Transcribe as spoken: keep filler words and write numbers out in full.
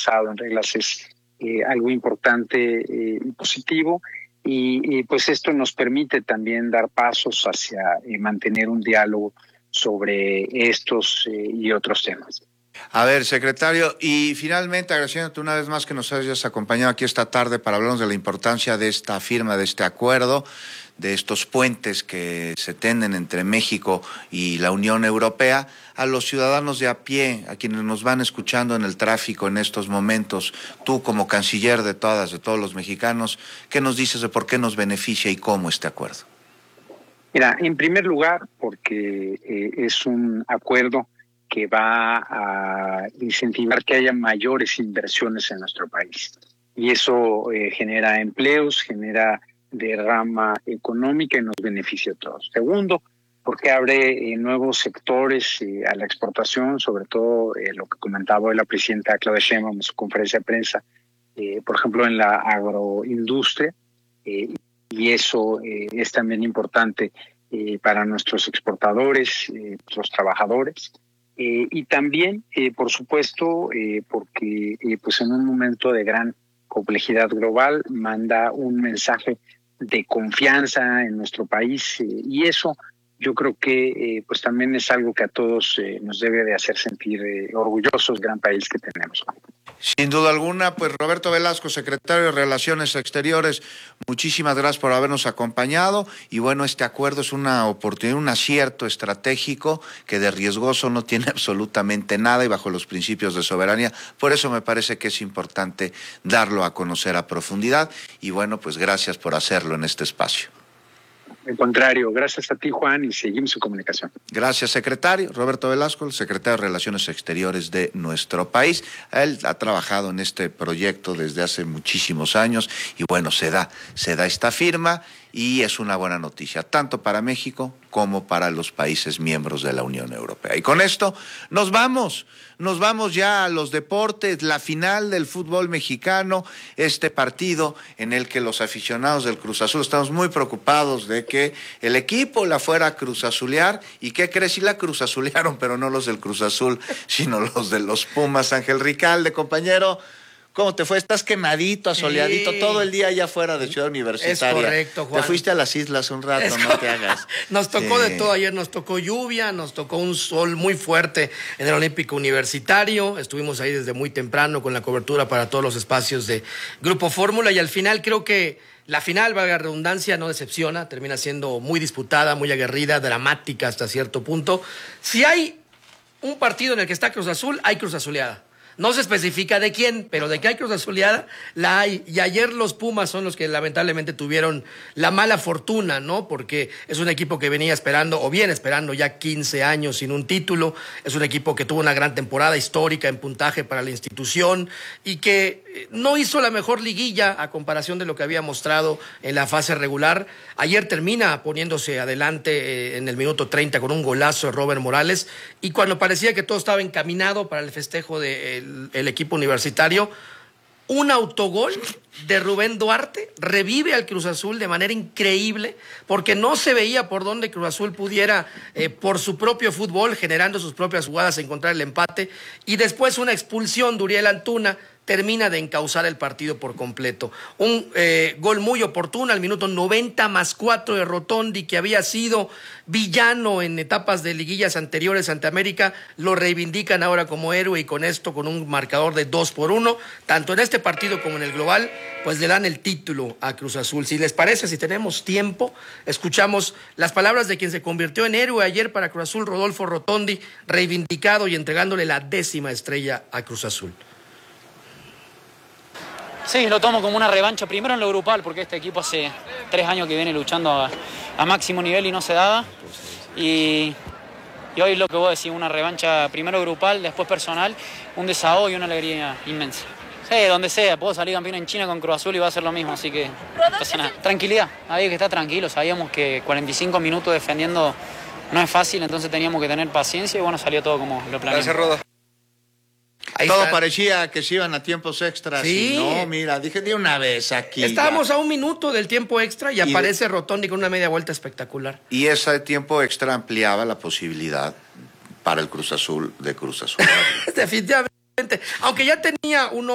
basado en reglas es eh, algo importante eh, y positivo. Y, y pues esto nos permite también dar pasos hacia eh, mantener un diálogo sobre estos eh, y otros temas. A ver, secretario, y finalmente agradeciéndote una vez más que nos hayas acompañado aquí esta tarde para hablarnos de la importancia de esta firma, de este acuerdo, de estos puentes que se tienden entre México y la Unión Europea. A los ciudadanos de a pie, a quienes nos van escuchando en el tráfico en estos momentos, tú como canciller de todas, de todos los mexicanos, ¿qué nos dices de por qué nos beneficia y cómo este acuerdo? Mira, en primer lugar, porque eh, es un acuerdo que va a incentivar que haya mayores inversiones en nuestro país. Y eso eh, genera empleos, genera derrama económica y nos beneficia a todos. Segundo, porque abre eh, nuevos sectores eh, a la exportación, sobre todo eh, lo que comentaba hoy la presidenta Claudia Sheinbaum en su conferencia de prensa, eh, por ejemplo, en la agroindustria, eh, y eso eh, es también importante eh, para nuestros exportadores, eh, nuestros trabajadores. Eh, y también, eh, por supuesto, eh, porque eh, pues en un momento de gran complejidad global manda un mensaje de confianza en nuestro país eh, y eso yo creo que eh, pues también es algo que a todos eh, nos debe de hacer sentir eh, orgullosos, gran país que tenemos. Sin duda alguna, pues Roberto Velasco, secretario de Relaciones Exteriores, muchísimas gracias por habernos acompañado y bueno, este acuerdo es una oportunidad, un acierto estratégico que de riesgoso no tiene absolutamente nada y bajo los principios de soberanía, por eso me parece que es importante darlo a conocer a profundidad y bueno, pues gracias por hacerlo en este espacio. Al contrario, gracias a ti, Juan, y seguimos en comunicación. Gracias, secretario. Roberto Velasco, el secretario de Relaciones Exteriores de nuestro país. Él ha trabajado en este proyecto desde hace muchísimos años y bueno, se da, se da esta firma y es una buena noticia, tanto para México como para los países miembros de la Unión Europea. Y con esto nos vamos, nos vamos ya a los deportes, la final del fútbol mexicano, este partido en el que los aficionados del Cruz Azul estamos muy preocupados de que el equipo la fuera a Cruz Azulear, y ¿qué crees? Sí la Cruz Azulearon, pero no los del Cruz Azul, sino los de los Pumas. Ángel Ricalde, compañero, ¿cómo te fue? ¿Estás quemadito, asoleadito, sí, todo el día allá afuera de Ciudad Universitaria? Es correcto, Juan. Te fuiste a las islas un rato, es no te hagas. Nos tocó sí. de todo ayer, nos tocó lluvia, nos tocó un sol muy fuerte en el Olímpico Universitario, estuvimos ahí desde muy temprano con la cobertura para todos los espacios de Grupo Fórmula y al final creo que la final, valga la redundancia, no decepciona, termina siendo muy disputada, muy aguerrida, dramática hasta cierto punto. Si hay un partido en el que está Cruz Azul, hay Cruz Azuleada. No se especifica de quién, pero de que hay Cruz Azuleada, la hay. Y ayer los Pumas son los que lamentablemente tuvieron la mala fortuna, ¿no? Porque es un equipo que venía esperando, o viene esperando ya quince años sin un título. Es un equipo que tuvo una gran temporada histórica en puntaje para la institución y que no hizo la mejor liguilla a comparación de lo que había mostrado en la fase regular. Ayer termina poniéndose adelante en el minuto treinta con un golazo de Robert Morales y cuando parecía que todo estaba encaminado para el festejo de El, el equipo universitario, un autogol de Rubén Duarte revive al Cruz Azul de manera increíble porque no se veía por dónde Cruz Azul pudiera eh, por su propio fútbol, generando sus propias jugadas, encontrar el empate y después una expulsión de Uriel Antuna termina de encauzar el partido por completo. Un eh, gol muy oportuno al minuto noventa más cuatro de Rotondi, que había sido villano en etapas de liguillas anteriores ante América, lo reivindican ahora como héroe y con esto, con un marcador de dos por uno, tanto en este partido como en el global, pues le dan el título a Cruz Azul. Si les parece, si tenemos tiempo, escuchamos las palabras de quien se convirtió en héroe ayer para Cruz Azul, Rodolfo Rotondi, reivindicado y entregándole la décima estrella a Cruz Azul. Sí, lo tomo como una revancha, primero en lo grupal, porque este equipo hace tres años que viene luchando a, a máximo nivel y no se daba. Y, y hoy lo que vos decís, una revancha primero grupal, después personal, un desahogo y una alegría inmensa. Sí, donde sea, puedo salir campeón en China con Cruz Azul y va a ser lo mismo, así que no pasa nada. Tranquilidad, había que estar tranquilo, sabíamos que cuarenta y cinco minutos defendiendo no es fácil, entonces teníamos que tener paciencia y bueno, salió todo como lo planeamos. Gracias, Rodo. Ahí todo está. Parecía que se iban a tiempos extras. Sí. Y no, mira, dije de una vez aquí. Estábamos ya. a un minuto del tiempo extra y, y aparece de... Rotondi con una media vuelta espectacular. Y ese tiempo extra ampliaba la posibilidad para el Cruz Azul de Cruz Azul. Definitivamente. Aunque ya tenía uno